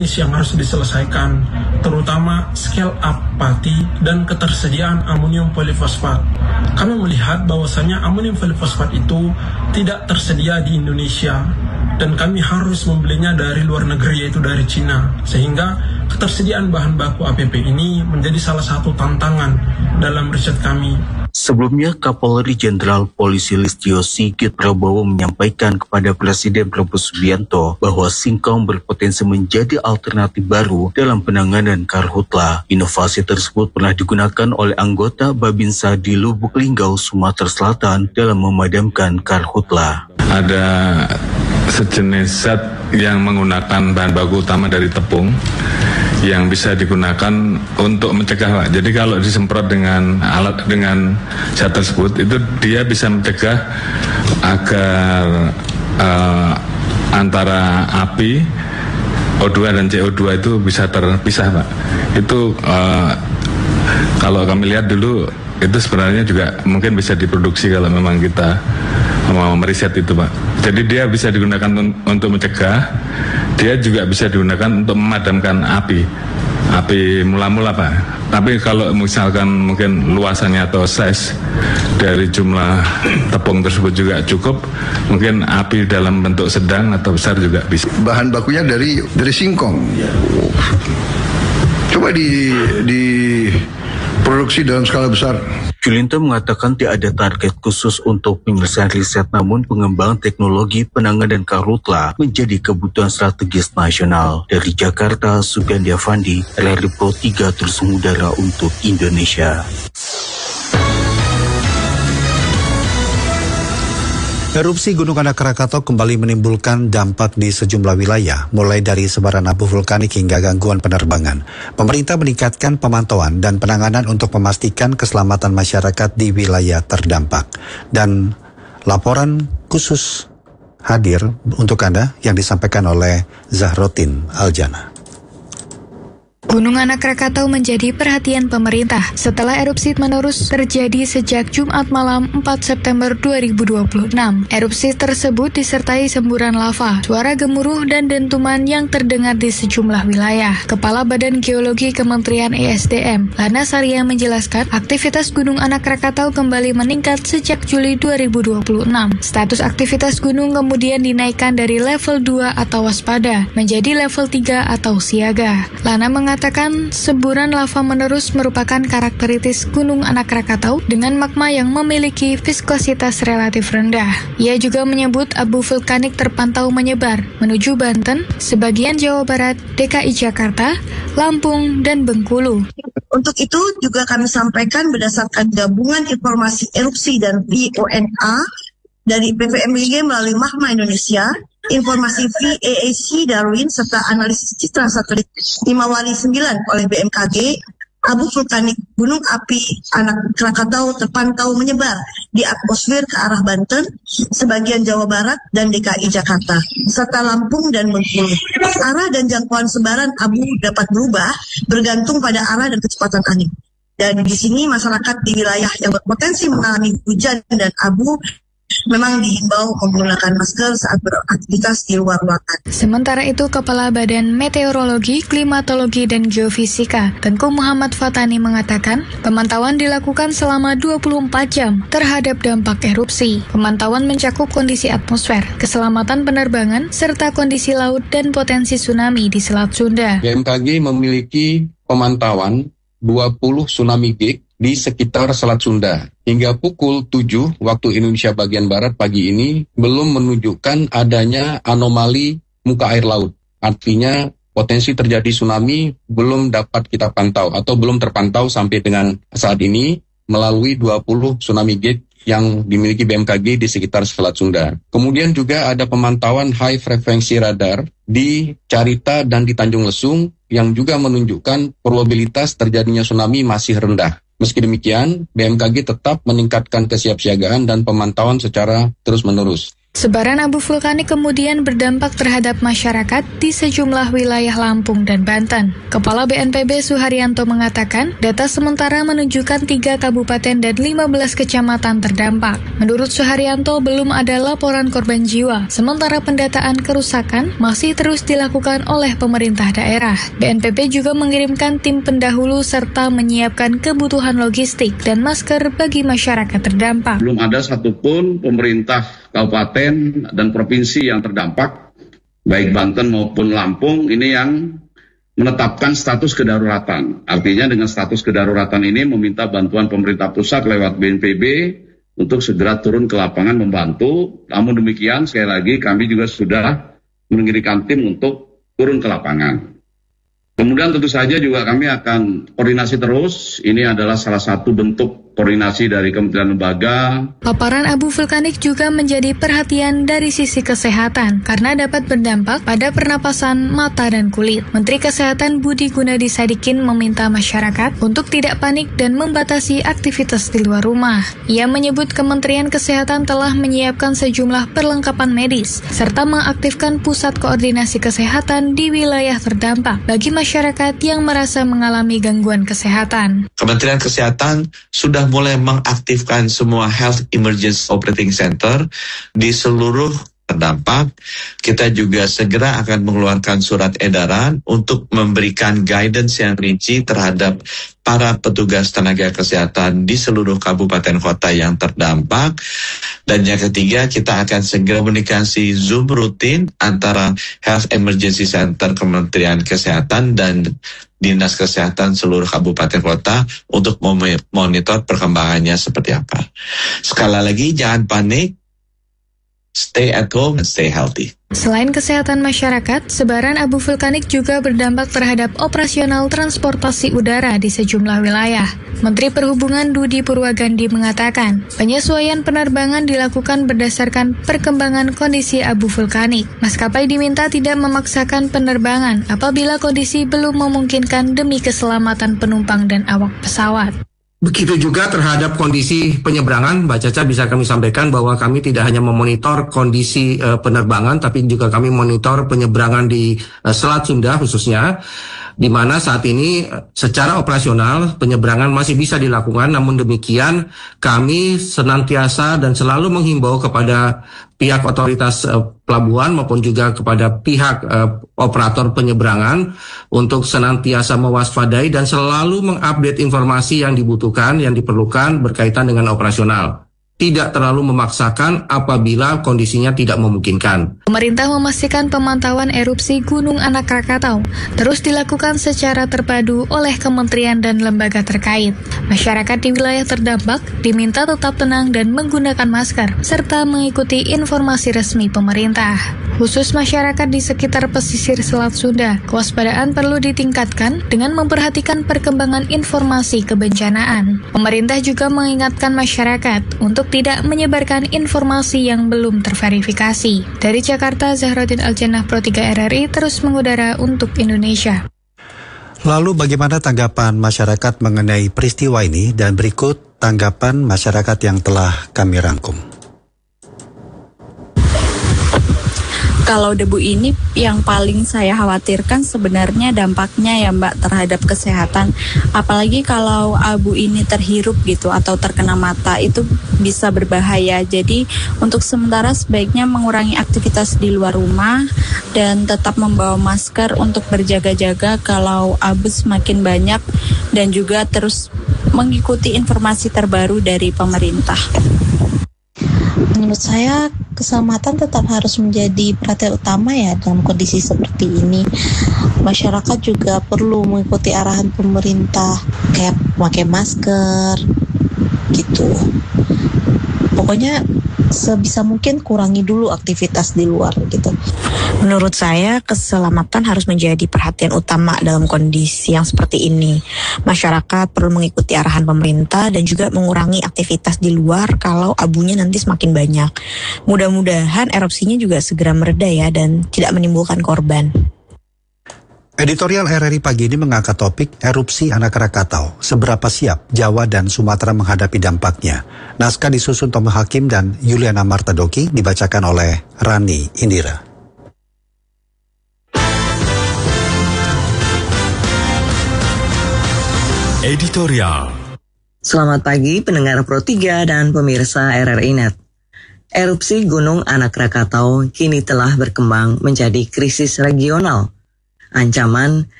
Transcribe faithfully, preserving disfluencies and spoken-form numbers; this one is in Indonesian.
yang harus diselesaikan, terutama scale up pati dan ketersediaan amonium polifosfat. Kami melihat bahwasanya amonium polifosfat itu tidak tersedia di Indonesia dan kami harus membelinya dari luar negeri, yaitu dari Cina, sehingga ketersediaan bahan baku A P P ini menjadi salah satu tantangan dalam riset kami. Sebelumnya, Kapolri Jenderal Polisi Listio Sigit Prabowo menyampaikan kepada Presiden Prabowo Subianto bahwa singkong berpotensi menjadi alternatif baru dalam penanganan karhutla. Inovasi tersebut pernah digunakan oleh anggota Babinsa di Lubuk Linggau, Sumatera Selatan dalam memadamkan karhutla. Ada sejenis zat yang menggunakan bahan baku utama dari tepung yang bisa digunakan untuk mencegah, Pak. Jadi kalau disemprot dengan alat dengan zat tersebut, itu dia bisa mencegah agar uh, antara api O dua dan C O dua itu bisa terpisah, Pak. Itu uh, kalau kami lihat dulu itu sebenarnya juga mungkin bisa diproduksi kalau memang kita mau meriset itu, Pak. Jadi dia bisa digunakan untuk mencegah, dia juga bisa digunakan untuk memadamkan api, api mula-mula, Pak. Tapi kalau misalkan mungkin luasannya atau size dari jumlah tepung tersebut juga cukup, mungkin api dalam bentuk sedang atau besar juga bisa. Bahan bakunya dari dari singkong. Oh. Coba di di produksi dalam skala besar. Julinto mengatakan tidak ada target khusus untuk penyelesaian riset, namun pengembangan teknologi penanganan karhutla menjadi kebutuhan strategis nasional. Dari Jakarta, Sugandi Avandi, R R I Pro tiga terus mengudara untuk Indonesia. Erupsi Gunung Anak Krakatau kembali menimbulkan dampak di sejumlah wilayah, mulai dari sebaran abu vulkanik hingga gangguan penerbangan. Pemerintah meningkatkan pemantauan dan penanganan untuk memastikan keselamatan masyarakat di wilayah terdampak. Dan laporan khusus hadir untuk Anda yang disampaikan oleh Zahrotin Aljana. Gunung Anak Krakatau menjadi perhatian pemerintah setelah erupsi menerus terjadi sejak Jumat malam empat September dua ribu dua puluh enam. Erupsi tersebut disertai semburan lava, suara gemuruh dan dentuman yang terdengar di sejumlah wilayah. Kepala Badan Geologi Kementerian E S D M, Lana Saria menjelaskan aktivitas Gunung Anak Krakatau kembali meningkat sejak Juli dua ribu dua puluh enam. Status aktivitas gunung kemudian dinaikkan dari level dua atau waspada menjadi level tiga atau siaga. Lana mengatakan Mengatakan semburan lava menerus merupakan karakteristik Gunung Anak Krakatau dengan magma yang memiliki viskositas relatif rendah. Ia juga menyebut abu vulkanik terpantau menyebar menuju Banten, sebagian Jawa Barat, D K I Jakarta, Lampung, dan Bengkulu. Untuk itu juga kami sampaikan berdasarkan gabungan informasi erupsi dan V O N A dari P V M B G melalui Magma Indonesia, informasi V A A C Darwin, serta analisis citra satelit Himawari sembilan oleh B M K G, abu vulkanik Gunung Api Anak Krakatau terpantau menyebar di atmosfer ke arah Banten, sebagian Jawa Barat, dan D K I Jakarta, serta Lampung dan Bengkulu. Arah dan jangkauan sebaran abu dapat berubah bergantung pada arah dan kecepatan angin. Dan di sini masyarakat di wilayah yang berpotensi mengalami hujan dan abu memang dihimbau menggunakan masker saat beraktivitas di luar ruangan. Sementara itu, Kepala Badan Meteorologi, Klimatologi, dan Geofisika, Tengku Muhammad Fatani mengatakan, pemantauan dilakukan selama dua puluh empat jam terhadap dampak erupsi. Pemantauan mencakup kondisi atmosfer, keselamatan penerbangan, serta kondisi laut dan potensi tsunami di Selat Sunda. B M K G memiliki pemantauan dua puluh tsunami gauge di sekitar Selat Sunda. Hingga pukul tujuh waktu Indonesia bagian Barat pagi ini belum menunjukkan adanya anomali muka air laut. Artinya potensi terjadi tsunami belum dapat kita pantau atau belum terpantau sampai dengan saat ini melalui dua puluh tsunami gauge yang dimiliki B M K G di sekitar Selat Sunda. Kemudian juga ada pemantauan high frekuensi radar di Carita dan di Tanjung Lesung yang juga menunjukkan probabilitas terjadinya tsunami masih rendah. Meski demikian, B M K G tetap meningkatkan kesiapsiagaan dan pemantauan secara terus-menerus. Sebaran abu vulkanik kemudian berdampak terhadap masyarakat di sejumlah wilayah Lampung dan Banten. Kepala B N P B Suharyanto mengatakan, data sementara menunjukkan tiga kabupaten dan lima belas kecamatan terdampak. Menurut Suharyanto, belum ada laporan korban jiwa, sementara pendataan kerusakan masih terus dilakukan oleh pemerintah daerah. B N P B juga mengirimkan tim pendahulu serta menyiapkan kebutuhan logistik dan masker bagi masyarakat terdampak. Belum ada satupun pemerintah kabupaten dan provinsi yang terdampak, baik Banten maupun Lampung, ini yang menetapkan status kedaruratan. Artinya dengan status kedaruratan ini meminta bantuan pemerintah pusat lewat B N P B untuk segera turun ke lapangan membantu. Namun demikian, sekali lagi kami juga sudah mengirimkan tim untuk turun ke lapangan. Kemudian tentu saja juga kami akan koordinasi terus. Ini adalah salah satu bentuk koordinasi dari kementerian lembaga. Paparan abu vulkanik juga menjadi perhatian dari sisi kesehatan karena dapat berdampak pada pernapasan, mata, dan kulit. Menteri Kesehatan Budi Gunadi Sadikin meminta masyarakat untuk tidak panik dan membatasi aktivitas di luar rumah. Ia menyebut Kementerian Kesehatan telah menyiapkan sejumlah perlengkapan medis serta mengaktifkan pusat koordinasi kesehatan di wilayah terdampak bagi masyarakat yang merasa mengalami gangguan kesehatan. Kementerian Kesehatan sudah mulai mengaktifkan semua Health Emergency Operating Center di seluruh terdampak. Kita juga segera akan mengeluarkan surat edaran untuk memberikan guidance yang rinci terhadap para petugas tenaga kesehatan di seluruh kabupaten kota yang terdampak. Dan yang ketiga, kita akan segera komunikasi Zoom rutin antara Health Emergency Center Kementerian Kesehatan dan Dinas Kesehatan seluruh kabupaten kota untuk memonitor perkembangannya seperti apa. Sekali lagi, jangan panik. Stay at home and stay healthy. Selain kesehatan masyarakat, sebaran abu vulkanik juga berdampak terhadap operasional transportasi udara di sejumlah wilayah. Menteri Perhubungan Dudi Purwagandi mengatakan, penyesuaian penerbangan dilakukan berdasarkan perkembangan kondisi abu vulkanik. Maskapai diminta tidak memaksakan penerbangan apabila kondisi belum memungkinkan demi keselamatan penumpang dan awak pesawat. Begitu juga terhadap kondisi penyeberangan, Mbak Caca, bisa kami sampaikan bahwa kami tidak hanya memonitor kondisi uh, penerbangan, tapi juga kami monitor penyeberangan di uh, Selat Sunda khususnya, di mana saat ini uh, secara operasional penyeberangan masih bisa dilakukan, namun demikian kami senantiasa dan selalu menghimbau kepada pihak otoritas uh, pelabuhan maupun juga kepada pihak uh, operator penyeberangan untuk senantiasa mewaspadai dan selalu mengupdate informasi yang dibutuhkan, yang diperlukan berkaitan dengan operasional. Tidak terlalu memaksakan apabila kondisinya tidak memungkinkan. Pemerintah memastikan pemantauan erupsi Gunung Anak Krakatau terus dilakukan secara terpadu oleh kementerian dan lembaga terkait. Masyarakat di wilayah terdampak diminta tetap tenang dan menggunakan masker, serta mengikuti informasi resmi pemerintah. Khusus masyarakat di sekitar pesisir Selat Sunda, kewaspadaan perlu ditingkatkan dengan memperhatikan perkembangan informasi kebencanaan. Pemerintah juga mengingatkan masyarakat untuk tidak menyebarkan informasi yang belum terverifikasi. Dari Jakarta, Zahroddin Aljannah, Pro tiga R R I terus mengudara untuk Indonesia. Lalu bagaimana tanggapan masyarakat mengenai peristiwa ini, dan berikut tanggapan masyarakat yang telah kami rangkum. Kalau debu ini yang paling saya khawatirkan sebenarnya dampaknya ya Mbak terhadap kesehatan. Apalagi kalau abu ini terhirup gitu atau terkena mata, itu bisa berbahaya. Jadi untuk sementara sebaiknya mengurangi aktivitas di luar rumah dan tetap membawa masker untuk berjaga-jaga kalau abu semakin banyak, dan juga terus mengikuti informasi terbaru dari pemerintah. Menurut saya keselamatan tetap harus menjadi perhatian utama ya dalam kondisi seperti ini. Masyarakat juga perlu mengikuti arahan pemerintah kayak pakai masker gitu. Pokoknya sebisa mungkin kurangi dulu aktivitas di luar gitu. Menurut saya keselamatan harus menjadi perhatian utama dalam kondisi yang seperti ini. Masyarakat perlu mengikuti arahan pemerintah dan juga mengurangi aktivitas di luar kalau abunya nanti semakin banyak. Mudah-mudahan erupsinya juga segera mereda ya dan tidak menimbulkan korban. Editorial R R I pagi ini mengangkat topik erupsi Anak Krakatau. Seberapa siap Jawa dan Sumatera menghadapi dampaknya? Naskah disusun Tom Hakim dan Yuliana Martadoki, dibacakan oleh Rani Indira. Editorial. Selamat pagi pendengar Pro tiga dan pemirsa R R I Net. Erupsi Gunung Anak Krakatau kini telah berkembang menjadi krisis regional. Ancaman